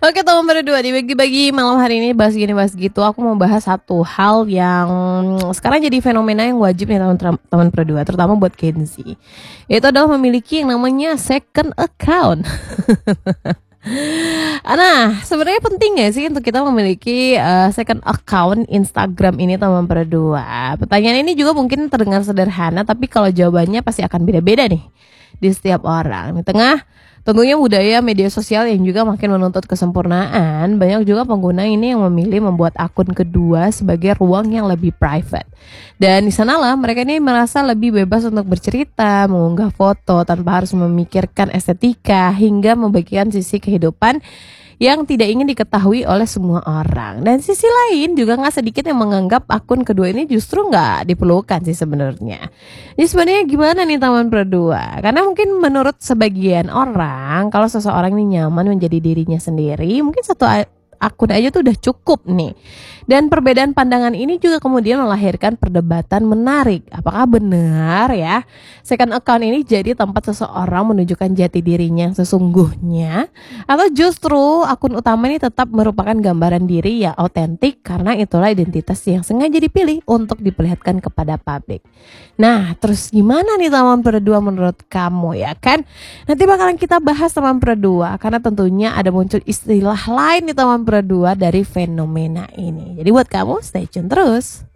Oke, teman berdua, dibagi-bagi malam hari ini bahas gini bahas gitu. Aku mau bahas satu hal yang sekarang jadi fenomena yang wajib nih teman berdua, terutama buat Gen Z. Itu adalah memiliki yang namanya second account. Nah, sebenarnya penting gak sih untuk kita memiliki second account Instagram ini, teman berdua? Pertanyaan ini juga mungkin terdengar sederhana, tapi kalau jawabannya pasti akan beda-beda nih di setiap orang. Di tengah tentunya budaya media sosial yang juga makin menuntut kesempurnaan, banyak juga pengguna ini yang memilih membuat akun kedua sebagai ruang yang lebih private. Dan di sanalah mereka ini merasa lebih bebas untuk bercerita, mengunggah foto tanpa harus memikirkan estetika hingga membagikan sisi kehidupan yang tidak ingin diketahui oleh semua orang. Dan sisi lain juga nggak sedikit yang menganggap akun kedua ini justru nggak diperlukan sih sebenarnya. Jadi sebenarnya gimana nih teman berdua? Karena mungkin menurut sebagian orang, kalau seseorang ini nyaman menjadi dirinya sendiri, mungkin satu akun aja tuh udah cukup nih. Dan perbedaan pandangan ini juga kemudian melahirkan perdebatan menarik. Apakah benar ya second account ini jadi tempat seseorang menunjukkan jati dirinya yang sesungguhnya, atau justru akun utama ini tetap merupakan gambaran diri yang otentik karena itulah identitas yang sengaja dipilih untuk diperlihatkan kepada publik. Nah, terus gimana nih teman berdua menurut kamu ya kan? Nanti bakalan kita bahas teman berdua, karena tentunya ada muncul istilah lain nih teman berdua dari fenomena ini. Jadi buat kamu stay tune terus.